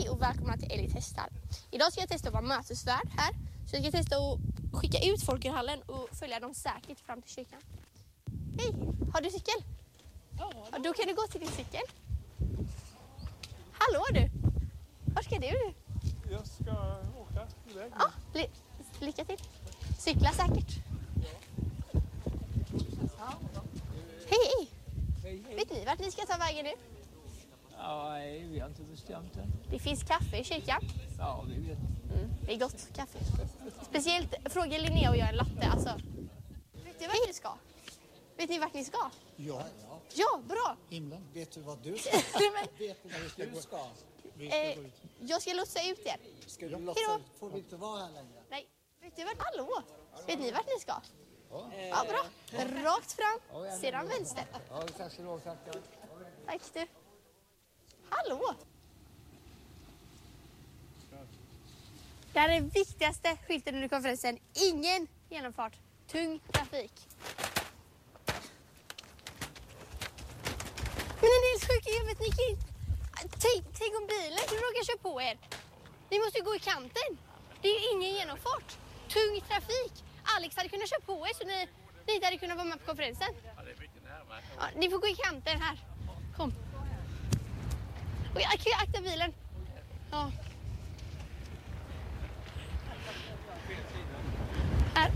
och välkomna till Älgtestar. Idag ska jag testa att vara mötesvärd här. Så jag ska testa att skicka ut folk i hallen och följa dem säkert fram till kyrkan. Hej, har du cykel? Ja, då kan du gå till din cykel. Hallå du! Var ska du? Jag ska åka iväg. Ja, lycka till. Cykla säkert. Hej! Vet ni vart ni ska ta vägen nu? Nej, vi har inte bestämt än. Det finns kaffe i kyrkan. Ja, vi vet. Det är gott kaffe. Speciellt frågar Linnea och jag en latte. Alltså. Vet du vart ni ska? Vet ni vart ni ska? Ja. Ja, bra. Himlen. Vet du vad du ska? Men, Vet du vad du ska? jag ska lotsa ut er. Ska du Hejdå. låtsas? Får vi inte vara här längre? Nej, vet du vart? Hallå? Vet ni vart ni ska? Ja, bra. Rakt fram, sedan vänster. Ja, tack så långt. Tack du. Hallå? Det här är den viktigaste skylten under konferensen. Ingen genomfart. Tung trafik. Men en del sjuka jobbet, ni kan inte... Tänk om bilen råkar köra på er. Ni måste gå i kanten. Det är ju ingen genomfart. Tung trafik. Alex hade kunnat köra på er så ni inte hade kunnat vara med på konferensen. Ja, det är mycket närmare. Ja, ni får gå i kanten här. Kom. Och jag kan akta bilen. Ja. Här.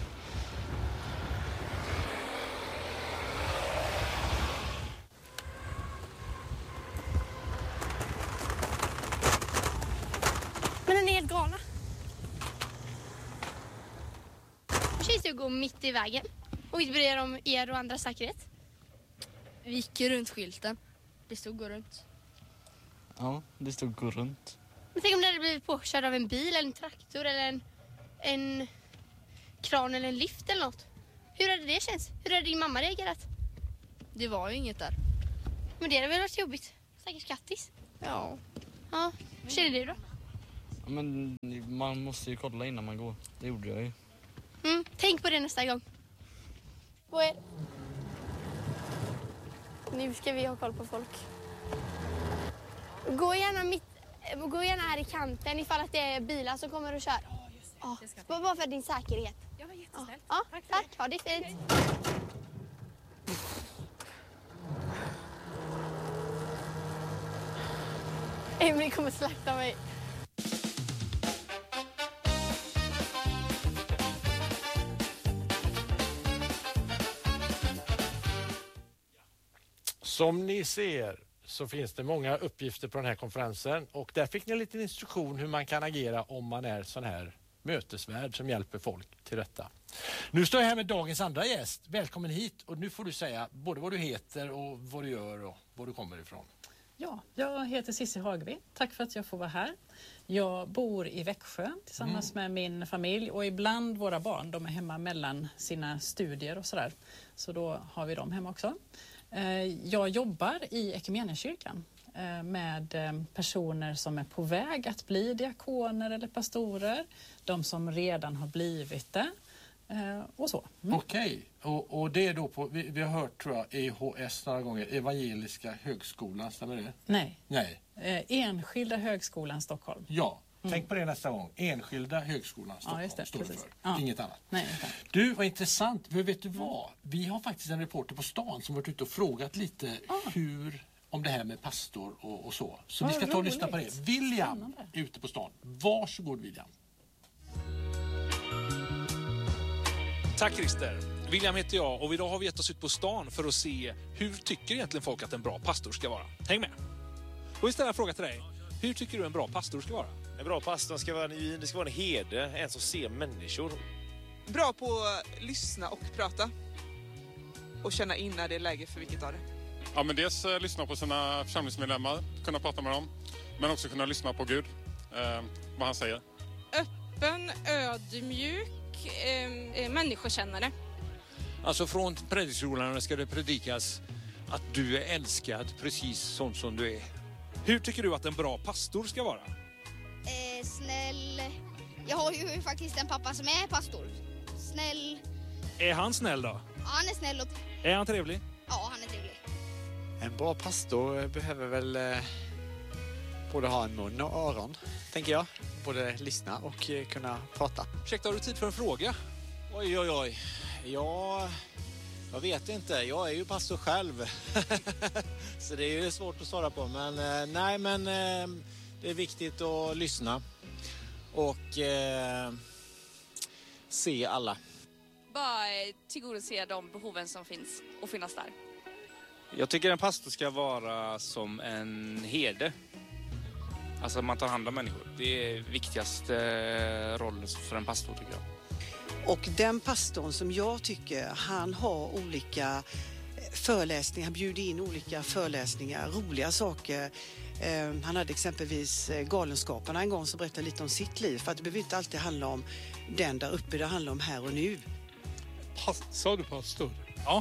Men den är helt galna. Hur känns det att gå mitt i vägen? Och inte bry er om er och andra säkerhet? Vi gick runt skylten. Det stod gå runt. Ja, det stod gå runt. Men tänk om det hade blivit påkörd av en bil eller en traktor eller en kran eller en lift eller något. Hur hade det känts? Hur hade din mamma reagerat? Det var ju inget där. Men det hade väl varit jobbigt. Säkert kattis. Ja. Ja, hur känner du då? Ja, men man måste ju kolla innan man går. Det gjorde jag ju. Tänk på det nästa gång. På er. Nu ska vi ha koll på folk. Gå gärna här i kanten ifall att det är bilar som kommer och kör. Ja, bara för din säkerhet. Jag var jättesnällt. Ja, tack. Ha det fint. Emil kommer slakta mig. Som ni ser så finns det många uppgifter på den här konferensen och där fick ni en liten instruktion hur man kan agera om man är sån här mötesvärd som hjälper folk till detta. Nu står jag här med dagens andra gäst. Välkommen hit och nu får du säga både vad du heter och vad du gör och var du kommer ifrån. Ja, jag heter Cissi Hagby. Tack för att jag får vara här. Jag bor i Växjö tillsammans med min familj och ibland våra barn. De är hemma mellan sina studier och sådär. Så då har vi dem hemma också. Jag jobbar i Ekumeniakyrkan med personer som är på väg att bli diakoner eller pastorer. De som redan har blivit det och så. Okej, och det är då på, vi har hört tror jag EHS några gånger, Evangeliska högskolan, stämmer det? Nej. Enskilda högskolan Stockholm. Ja, tänk på det nästa gång. Enskilda högskolan Stockholm just det, står det precis. för. Ja. Inget annat. Nej. Du, vad intressant. För vet du vad? Vi har faktiskt en reporter på stan som varit ute och frågat lite om det här med pastor och så. Så vi ska ta och lyssna på det. William är ute på stan. Varsågod William. Tack Christer. William heter jag och idag har vi gett oss ut på stan för att se hur tycker egentligen folk att en bra pastor ska vara. Häng med. Och vi ställer en fråga till dig. Hur tycker du en bra pastor ska vara? En bra pastor ska vara det ska vara en herde, en som ser människor. Bra på att lyssna och prata. Och känna in när det är läge för vilket av det. Ja, men dels lyssna på sina församlingsmedlemmar, kunna prata med dem. Men också kunna lyssna på Gud, vad han säger. Öppen, ödmjuk, människokännare. Alltså från predikstolarna ska det predikas att du är älskad precis sån som du är. Hur tycker du att en bra pastor ska vara? Snäll. Jag har ju faktiskt en pappa som är pastor. Snäll. Är han snäll då? Ja, han är snäll. Är han trevlig? Ja, han är trevlig. En bra pastor behöver väl både ha en mun och öron, tänker jag. Både lyssna och kunna prata. Ursäkta, har du tid för en fråga? Oj. Ja, jag vet inte. Jag är ju pastor själv. Så det är ju svårt att svara på. Men det är viktigt att lyssna. Och se alla. Bara tillgodose de behoven som finns och finnas där. Jag tycker en pastor ska vara som en herde. Alltså man tar hand om människor. Det är viktigaste rollen för en pastor, tycker jag. Och den pastorn som jag tycker, han har olika föreläsningar, han bjuder in olika föreläsningar, roliga saker. Han hade exempelvis Galenskaparna en gång som berättade lite om sitt liv. För att det behöver inte alltid handla om den där uppe, det handlar om här och nu. Sa du pastor? Ja.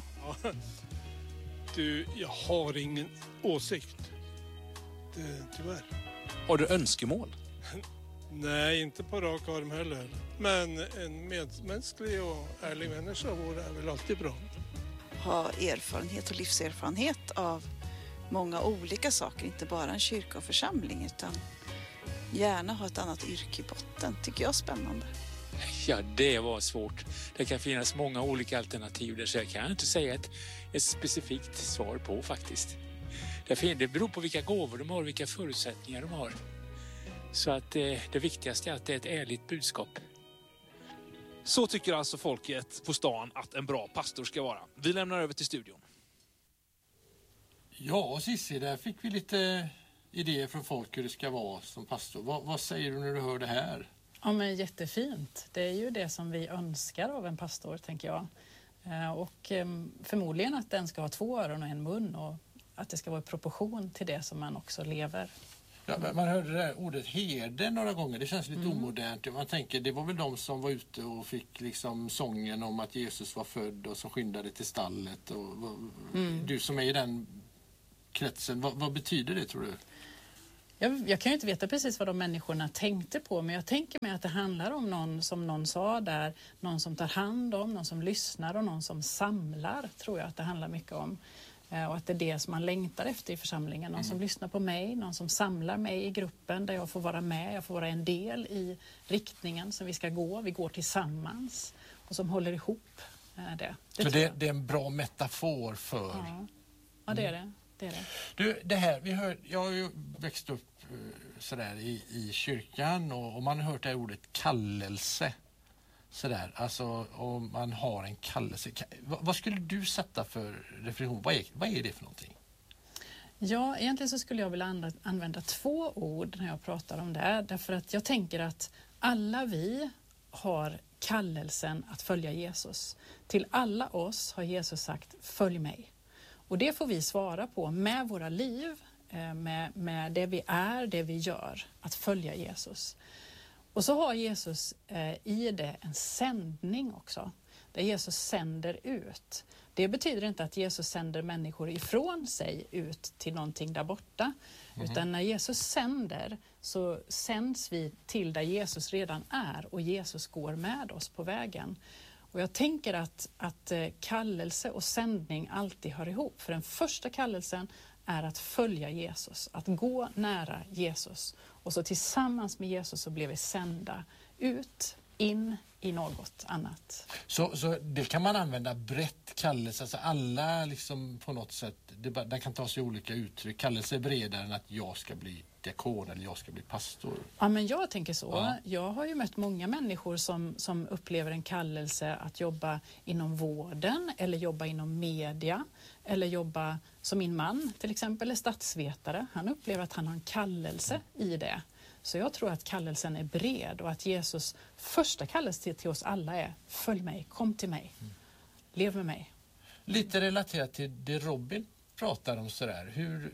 Du, jag har ingen åsikt. Tyvärr. Har du önskemål? Nej, inte på rak arm heller. Men en medmänsklig och ärlig människa vore väl alltid bra. Ha erfarenhet och livserfarenhet av många olika saker. Inte bara en kyrka och församling, utan gärna ha ett annat yrke i botten. Tycker jag är spännande. Ja, det var svårt. Det kan finnas många olika alternativ där, så jag kan inte säga ett specifikt svar på faktiskt. Det beror på vilka gåvor de har, vilka förutsättningar de har. Så att det viktigaste är att det är ett ärligt budskap. Så tycker alltså folket på stan att en bra pastor ska vara. Vi lämnar över till studion. Ja, Cissi, där fick vi lite idéer från folk hur det ska vara som pastor. Vad säger du när du hör det här? Ja, men jättefint. Det är ju det som vi önskar av en pastor, tänker jag. Och förmodligen att den ska ha 2 öron och en mun, och att det ska vara i proportion till det som man också lever. Ja, man hörde det där ordet herde några gånger. Det känns lite omodernt. Man tänker, det var väl de som var ute och fick liksom sången om att Jesus var född och som skyndade till stallet. Och, du som är i den kretsen, vad betyder det, tror du? Jag kan ju inte veta precis vad de människorna tänkte på, men jag tänker mig att det handlar om någon, som någon sa där, någon som tar hand om, någon som lyssnar och någon som samlar, tror jag att det handlar mycket om. Och att det är det som man längtar efter i församlingen. Någon som lyssnar på mig, någon som samlar mig i gruppen där jag får vara med, jag får vara en del i riktningen som vi ska gå. Vi går tillsammans och som håller ihop det. Så det är en bra metafor för... Ja, det är det. Det är det. Du, det här, jag har ju växt upp sådär i kyrkan och man har hört det här ordet kallelse. Sådär, alltså om man har en kallelse. Vad skulle du sätta för reflektion? Vad är det för någonting? Ja, egentligen så skulle jag vilja använda 2 ord när jag pratar om det. Därför att jag tänker att alla vi har kallelsen att följa Jesus. Till alla oss har Jesus sagt, följ mig. Och det får vi svara på med våra liv, med det vi är, det vi gör, att följa Jesus. Och så har Jesus i det en sändning också, där Jesus sänder ut. Det betyder inte att Jesus sänder människor ifrån sig ut till någonting där borta. Utan när Jesus sänder så sänds vi till där Jesus redan är och Jesus går med oss på vägen. Och jag tänker att kallelse och sändning alltid hör ihop. För den första kallelsen är att följa Jesus, att gå nära Jesus. Och så tillsammans med Jesus så blev vi sända ut, in i något annat. Så det kan man använda brett, kallelse, alltså alla liksom på något sätt, den kan ta sig olika uttryck. Kallelse är bredare än att jag ska bli diakon eller jag ska bli pastor. Ja, men jag tänker så. Ja. Jag har ju mött många människor som upplever en kallelse att jobba inom vården eller jobba inom media eller jobba som min man till exempel är statsvetare. Han upplever att han har en kallelse i det. Så jag tror att kallelsen är bred och att Jesus första kallelse till oss alla är följ mig, kom till mig, lev med mig. Lite relaterat till det Robin pratar om sådär.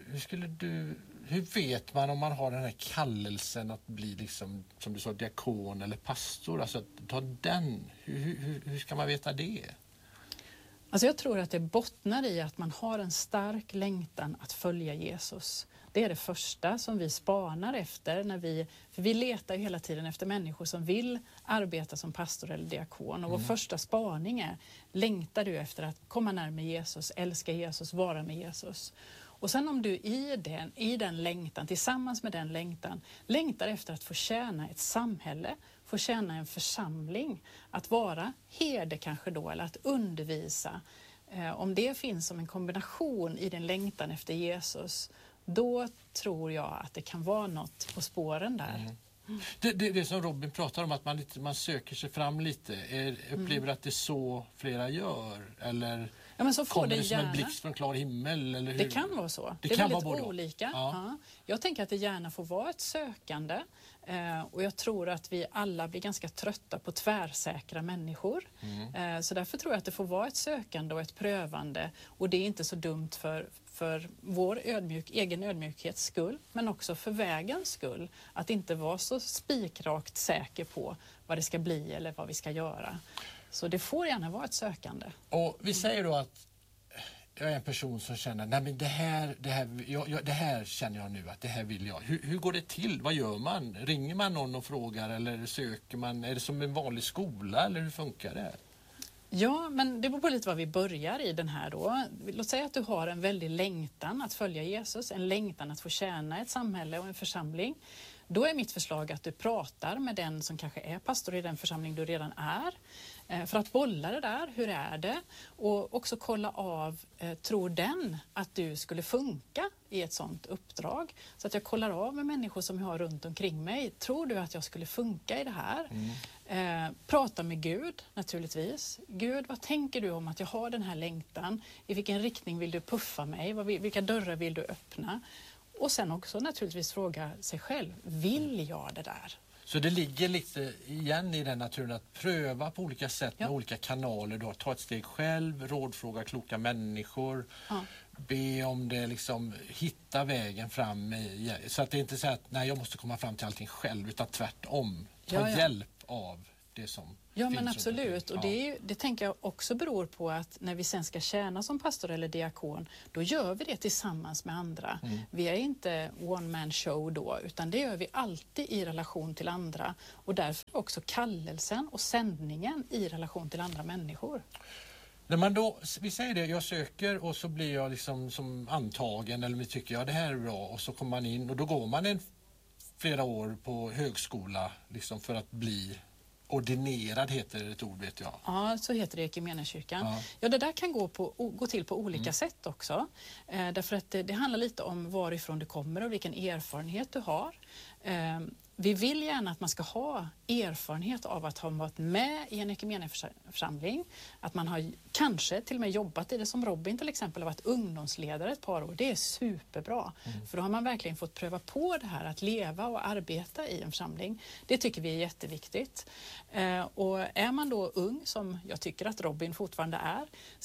Hur vet man om man har den här kallelsen att bli liksom, som du sa, diakon eller pastor? Alltså att ta den, hur ska man veta det? Alltså jag tror att det bottnar i att man har en stark längtan att följa Jesus. Det är det första som vi spanar efter för vi letar ju hela tiden efter människor som vill arbeta som pastor eller diakon. Och vår första spaning är, längtar du efter att komma närmare Jesus, älska Jesus, vara med Jesus? Och sen om du i den längtan, tillsammans med den längtar efter att få tjäna ett samhälle, få tjäna en församling, att vara herde kanske då, eller att undervisa. Om det finns som en kombination i din längtan efter Jesus, då tror jag att det kan vara något på spåren där. Det som Robin pratar om, att man söker sig fram lite, upplever att det är så flera gör? Eller men så får kommer det det som gärna. en blixt från klar himmel? Eller hur? Det kan vara så. Det är kan väldigt vara olika. Ja. Ja. Jag tänker att det gärna får vara ett sökande. Och jag tror att vi alla blir ganska trötta på tvärsäkra människor. Så därför tror jag att det får vara ett sökande och ett prövande. Och det är inte så dumt för vår egen ödmjukhets skull, men också för vägens skull. Att inte vara så spikrakt säker på vad det ska bli eller vad vi ska göra. Så det får gärna vara ett sökande. Och vi säger då att jag är en person som känner, nej men det här känner jag nu att det här vill jag. Hur går det till? Vad gör man? Ringer man någon och frågar eller söker man? Är det som en vanlig skola eller hur funkar det? Ja, men det beror på lite vad vi börjar i den här då. Låt säga att du har en väldig längtan att följa Jesus, en längtan att få tjäna ett samhälle och en församling. Då är mitt förslag att du pratar med den som kanske är pastor i den församling du redan är. För att bolla det där, hur är det? Och också kolla av, tror den att du skulle funka i ett sådant uppdrag? Så att jag kollar av med människor som jag har runt omkring mig. Tror du att jag skulle funka i det här? Prata med Gud naturligtvis. Gud, vad tänker du om att jag har den här längtan? I vilken riktning vill du puffa mig? Vilka dörrar vill du öppna? Och sen också naturligtvis fråga sig själv, vill jag det där? Så det ligger lite igen i den naturen att pröva på olika sätt med olika kanaler. Då. Ta ett steg själv, rådfråga kloka människor, be om det, liksom, hitta vägen fram. Så att det inte är så att nej, jag måste komma fram till allting själv, utan tvärtom. Ta hjälp av det som finns. Men absolut. Och det tänker jag också beror på att när vi sen ska tjäna som pastor eller diakon, då gör vi det tillsammans med andra. Vi är inte one man show då, utan det gör vi alltid i relation till andra. Och därför också kallelsen och sändningen i relation till andra människor. När man då, vi säger det, jag söker och så blir jag liksom som antagen, eller vi tycker det här är bra, och så kommer man in och då går man flera år på högskola liksom för att bli ordinerad, heter det ett ord, vet jag. Ja, så heter det i Equmeniakyrkan. Ja, det där kan gå till på olika sätt också. Därför att det handlar lite om varifrån du kommer och vilken erfarenhet du har. Vi vill gärna att man ska ha erfarenhet av att ha varit med i en ekumeniaförsamling. Att man har kanske till och med jobbat i det, som Robin till exempel har varit ungdomsledare ett par år. Det är superbra. För då har man verkligen fått pröva på det här att leva och arbeta i en församling. Det tycker vi är jätteviktigt. Och är man då ung, som jag tycker att Robin fortfarande är,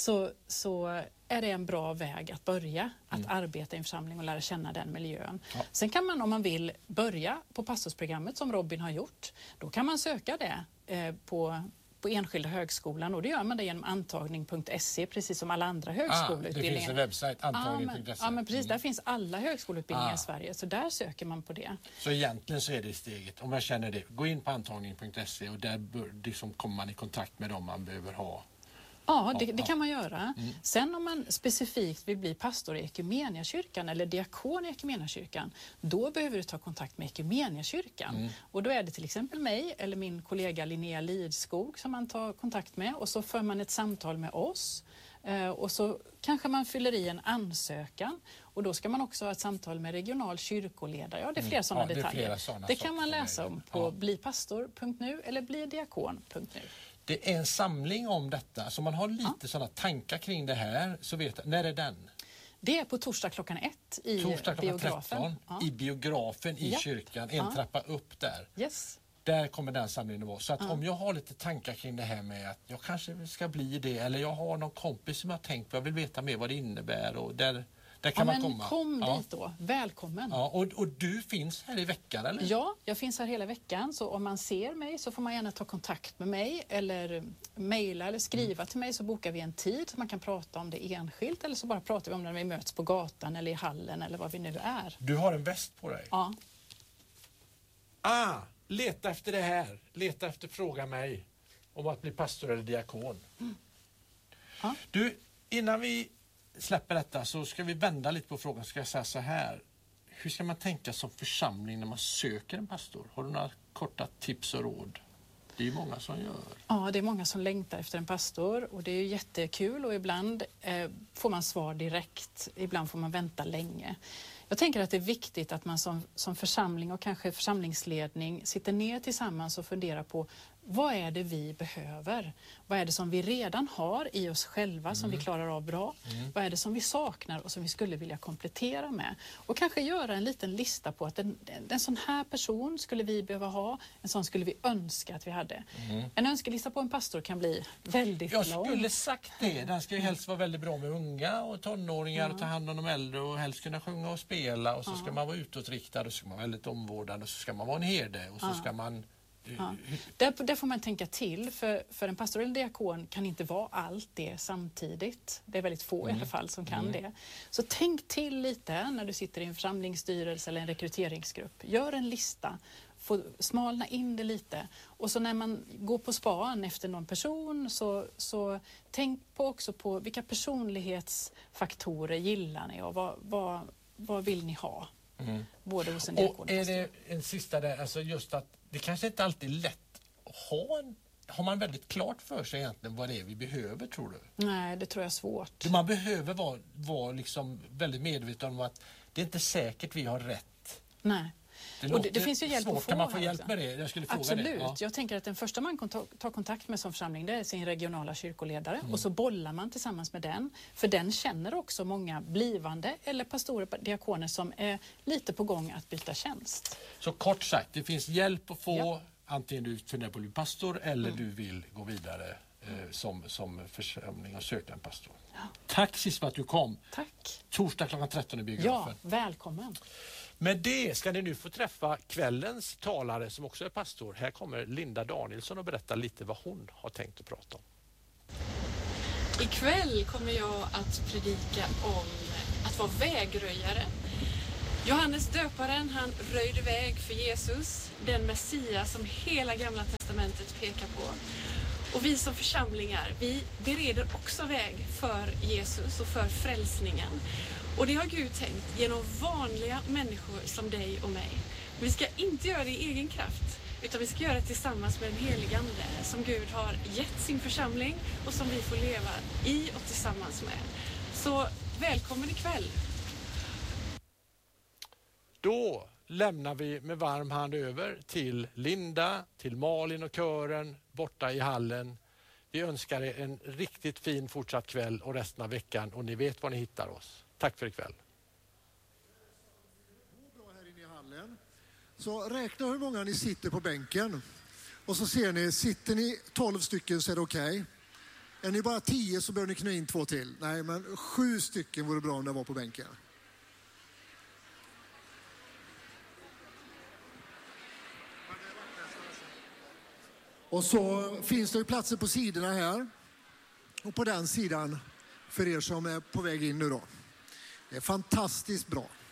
så är det en bra väg att börja att arbeta i en församling och lära känna den miljön. Sen kan man, om man vill, börja på pastorsprogrammet som Robin har gjort. Då kan man söka det på enskilda högskolan, och det gör man det genom antagning.se, precis som alla andra högskoleutbildningar. Det finns en webbsajt, antagning.se. Ja, men precis. Där finns alla högskoleutbildningar i Sverige, så där söker man på det. Så egentligen så är det steget, om jag känner det, gå in på antagning.se och där liksom kommer man i kontakt med dem man behöver ha. Ja, det kan man göra. Sen om man specifikt vill bli pastor i Equmeniakyrkan eller diakon i Equmeniakyrkan, då behöver du ta kontakt med Equmeniakyrkan. Och då är det till exempel mig eller min kollega Linnea Lidskog som man tar kontakt med, och så för man ett samtal med oss. Och så kanske man fyller i en ansökan, och då ska man också ha ett samtal med regional kyrkoledare. Ja, det är flera sådana detaljer. Det kan man läsa om på blipastor.nu eller blidiakon.nu. Det är en samling om detta, så man har lite sådana tankar kring det här, så vet, när är den? Det är på torsdag klockan 1 i biografen. 13, i biografen i kyrkan, en trappa upp där. Yes. Där kommer den samlingen att vara. Så att om jag har lite tankar kring det här med att jag kanske ska bli det, eller jag har någon kompis som jag har tänkt på, jag vill veta mer vad det innebär, och där kan man komma. Kom dit då. Välkommen. Ja, och du finns här i veckan, eller? Ja, jag finns här hela veckan. Så om man ser mig så får man gärna ta kontakt med mig eller mejla eller skriva till mig, så bokar vi en tid så man kan prata om det enskilt, eller så bara pratar vi om det när vi möts på gatan eller i hallen eller vad vi nu är. Du har en väst på dig? Ja. Leta efter det här. Leta efter fråga mig om att bli pastor eller diakon. Du, innan vi släpper detta så ska vi vända lite på frågan. Ska jag säga så här. Hur ska man tänka som församling när man söker en pastor? Har du några korta tips och råd? Det är ju många som gör. Ja, det är många som längtar efter en pastor och det är ju jättekul och ibland får man svar direkt. Ibland får man vänta länge. Jag tänker att det är viktigt att man som församling och kanske församlingsledning sitter ner tillsammans och funderar på vad är det vi behöver? Vad är det som vi redan har i oss själva som vi klarar av bra? Vad är det som vi saknar och som vi skulle vilja komplettera med? Och kanske göra en liten lista på att en sån här person skulle vi behöva ha, en sån skulle vi önska att vi hade. En önskelista på en pastor kan bli väldigt lång. Jag skulle sagt det. Den ska ju helst vara väldigt bra med unga och tonåringar och ta hand om de äldre och helst kunna sjunga och spela och så ska man vara utåtriktad och så ska man vara väldigt omvårdande och så ska man vara en herde och så ska man... Ja. Där får man tänka till, för en pastor eller diakon kan inte vara allt det samtidigt. Det är väldigt få i alla fall som kan det. Så tänk till lite när du sitter i en församlingsstyrelse eller en rekryteringsgrupp. Gör en lista, smalna in det lite. Och så när man går på span efter någon person så tänk också på vilka personlighetsfaktorer gillar ni och vad vill ni ha? Både hos en diakon och är det en sista där, alltså just att det kanske inte alltid är lätt att har man väldigt klart för sig egentligen vad det är vi behöver, tror du? Nej, det tror jag är svårt. Man behöver vara liksom väldigt medveten om att det är inte säkert vi har rätt. Nej. Det finns ju hjälp att få. Kan man få hjälp med det? Jag skulle fråga Absolut. det. Ja. Jag tänker att den första man tar kontakt med som församling, det är sin regionala kyrkoledare och så bollar man tillsammans med den. För den känner också många blivande eller pastorer, diakoner som är lite på gång att byta tjänst. Så kort sagt, det finns hjälp att få antingen du funderar på att bli pastor eller du vill gå vidare som församling och söka en pastor. Ja. Tack Cissi för att du kom. Tack. Torsdag klockan 13 i biografen. Ja, välkommen. Med det ska ni nu få träffa kvällens talare som också är pastor. Här kommer Linda Danielsson och berätta lite vad hon har tänkt att prata om. Ikväll kommer jag att predika om att vara vägröjare. Johannes döparen, han röjde väg för Jesus, den Messias som hela Gamla testamentet pekar på. Och vi som församlingar, vi bereder också väg för Jesus och för frälsningen. Och det har Gud tänkt genom vanliga människor som dig och mig. Vi ska inte göra det i egen kraft, utan vi ska göra det tillsammans med den helige Ande som Gud har gett sin församling och som vi får leva i och tillsammans med. Så välkommen ikväll! Då lämnar vi med varm hand över till Linda, till Malin och kören borta i hallen. Vi önskar er en riktigt fin fortsatt kväll och resten av veckan och ni vet var ni hittar oss. Tack för ikväll. Så räkna hur många ni sitter på bänken. Och så ser ni, sitter ni 12 stycken så är det okej. Är ni bara 10 så bör ni knä in 2 till. Nej, men 7 stycken vore bra om det var på bänken. Och så finns det ju platser på sidorna här. Och på den sidan för er som är på väg in nu då. Det är fantastiskt bra.